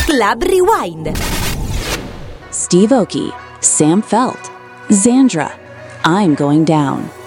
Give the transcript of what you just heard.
Club Rewind. Steve Aoki, Sam Felt, Xandra, I'm Going Down.